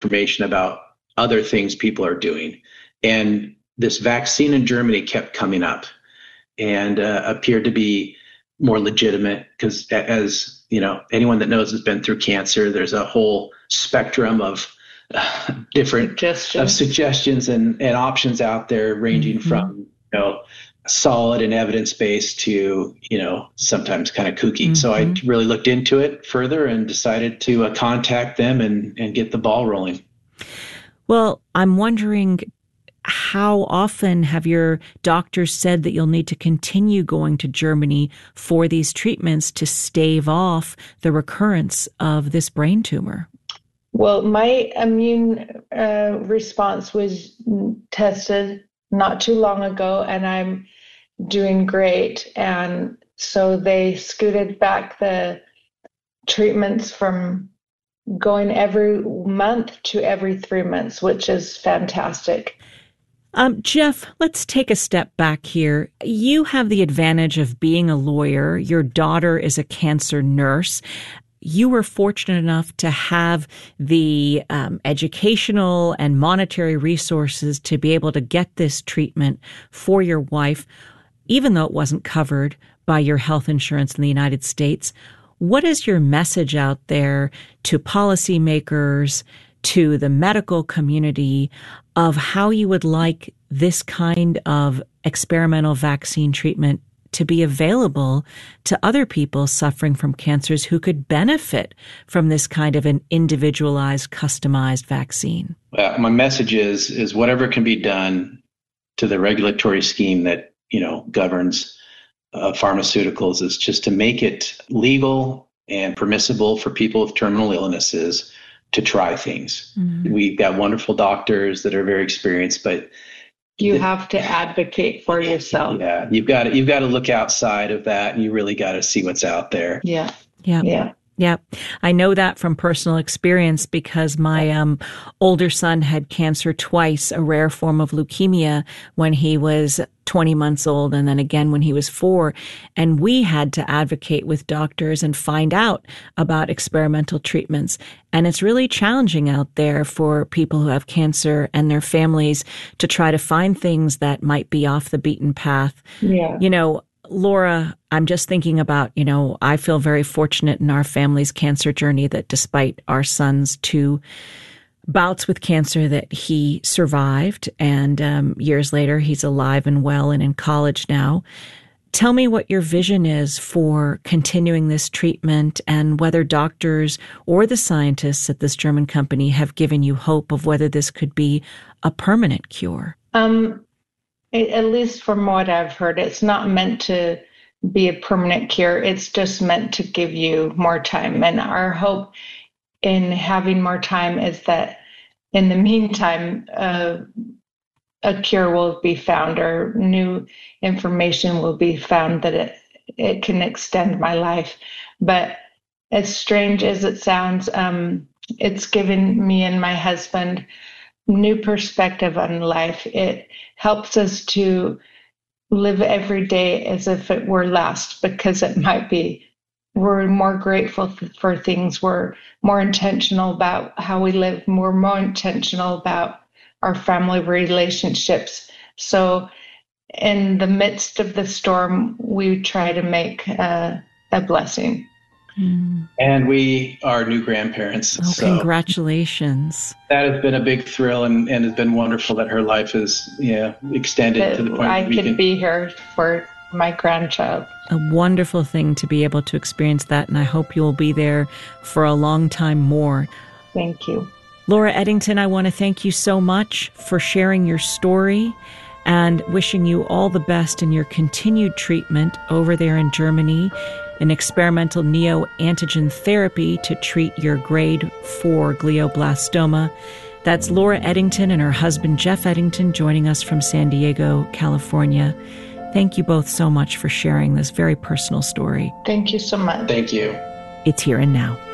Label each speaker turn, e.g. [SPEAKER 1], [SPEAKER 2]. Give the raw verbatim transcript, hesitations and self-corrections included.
[SPEAKER 1] information about other things people are doing. And this vaccine in Germany kept coming up and uh, appeared to be more legitimate because, as you know, anyone that knows has been through cancer, there's a whole spectrum of uh, different
[SPEAKER 2] suggestions,
[SPEAKER 1] of suggestions and, and options out there, ranging mm-hmm. from, you know, solid and evidence-based to, you know, sometimes kind of kooky. Mm-hmm. So I really looked into it further and decided to uh, contact them and, and get the ball rolling.
[SPEAKER 3] Well, I'm wondering, how often have your doctors said that you'll need to continue going to Germany for these treatments to stave off the recurrence of this brain tumor?
[SPEAKER 2] Well, my immune uh, response was tested not too long ago, and I'm doing great. And so they scooted back the treatments from going every month to every three months, which is fantastic.
[SPEAKER 3] Um, Jeff, let's take a step back here. You have the advantage of being a lawyer. Your daughter is a cancer nurse. You were fortunate enough to have the um, educational and monetary resources to be able to get this treatment for your wife, even though it wasn't covered by your health insurance in the United States. What is your message out there to policymakers, to the medical community, of how you would like this kind of experimental vaccine treatment to be available to other people suffering from cancers who could benefit from this kind of an individualized, customized vaccine?
[SPEAKER 1] Well, my message is, is whatever can be done to the regulatory scheme that, you know, governs uh, pharmaceuticals is just to make it legal and permissible for people with terminal illnesses to try things. Mm-hmm. We've got wonderful doctors that are very experienced, but
[SPEAKER 2] you the, have to advocate for yourself.
[SPEAKER 1] Yeah, you've got to, you've got to look outside of that, and you really got to see what's out there.
[SPEAKER 2] Yeah,
[SPEAKER 3] yeah,
[SPEAKER 2] yeah.
[SPEAKER 3] Yeah, I know that from personal experience because my um, older son had cancer twice, a rare form of leukemia when he was twenty months old and then again when he was four. And we had to advocate with doctors and find out about experimental treatments. And it's really challenging out there for people who have cancer and their families to try to find things that might be off the beaten path.
[SPEAKER 2] Yeah.
[SPEAKER 3] You know, Laura, I'm just thinking about, you know, I feel very fortunate in our family's cancer journey that despite our son's two bouts with cancer that he survived, and um, years later he's alive and well and in college now. Tell me what your vision is for continuing this treatment and whether doctors or the scientists at this German company have given you hope of whether this could be a permanent cure.
[SPEAKER 2] Um. At least from what I've heard, it's not meant to be a permanent cure. It's just meant to give you more time. And our hope in having more time is that in the meantime, uh, a cure will be found or new information will be found that it, it can extend my life. But as strange as it sounds, um, it's given me and my husband new perspective on life. It helps us to live every day as if it were last, because it might be. We're more grateful for things. We're more intentional about how we live. We're more intentional about our family relationships. So in the midst of the storm, we try to make uh, a blessing.
[SPEAKER 1] Mm. And we are new grandparents.
[SPEAKER 3] Oh,
[SPEAKER 1] so
[SPEAKER 3] congratulations.
[SPEAKER 1] That has been a big thrill, and, and it's been wonderful that her life is yeah, extended
[SPEAKER 2] that
[SPEAKER 1] to the point
[SPEAKER 2] I
[SPEAKER 1] where we
[SPEAKER 2] could
[SPEAKER 1] can
[SPEAKER 2] be here for my grandchild.
[SPEAKER 3] A wonderful thing to be able to experience that, and I hope you will be there for a long time more.
[SPEAKER 2] Thank you.
[SPEAKER 3] Laura Eddington, I want to thank you so much for sharing your story and wishing you all the best in your continued treatment over there in Germany, an experimental neoantigen therapy to treat your grade four glioblastoma. That's Laura Eddington and her husband, Jeff Eddington, joining us from San Diego, California. Thank you both so much for sharing this very personal story.
[SPEAKER 2] Thank you so much.
[SPEAKER 1] Thank you.
[SPEAKER 3] It's Here and Now.